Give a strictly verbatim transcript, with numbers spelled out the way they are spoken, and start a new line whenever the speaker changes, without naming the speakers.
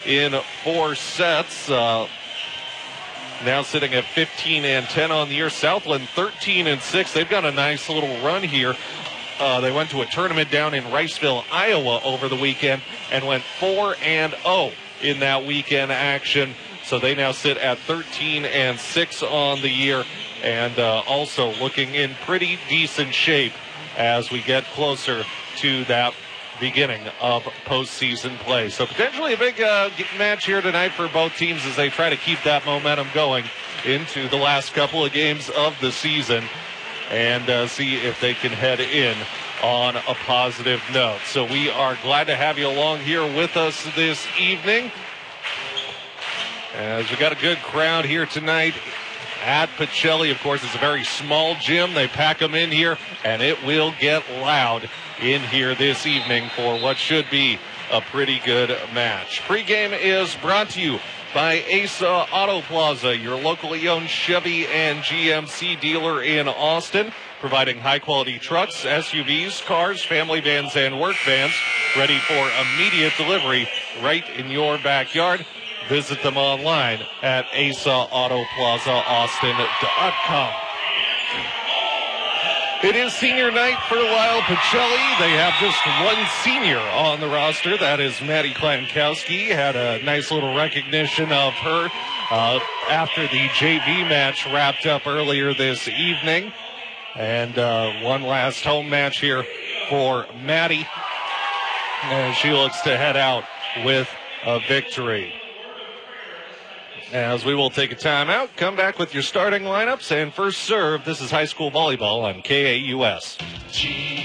in four sets. Uh, now sitting at fifteen and ten on the year. Southland thirteen and six. They've got a nice little run here. Uh, they went to a tournament down in Riceville, Iowa over the weekend and went four and oh in that weekend action. So they now sit at thirteen and six on the year, and uh, also looking in pretty decent shape as we get closer to that beginning of postseason play. So potentially a big uh, match here tonight for both teams as they try to keep that momentum going into the last couple of games of the season and uh, see if they can head in on a positive note. So we are glad to have you along here with us this evening, as we got a good crowd here tonight at Pacelli. Of course, it's a very small gym. They pack them in here, and it will get loud in here this evening for what should be a pretty good match. Pre-game is brought to you by Asa Auto Plaza, your locally owned Chevy and G M C dealer in Austin, providing high-quality trucks, S U Vs, cars, family vans, and work vans, ready for immediate delivery right in your backyard. Visit them online at asa auto plaza austin dot com. It is senior night for Lyle Pacelli. They have just one senior on the roster. That is Maddie Klankowski. Had a nice little recognition of her uh, after the J V match wrapped up earlier this evening. And uh, one last home match here for Maddie, and she looks to head out with a victory. As we will take a timeout, come back with your starting lineups and first serve. This is high school volleyball on K A U S.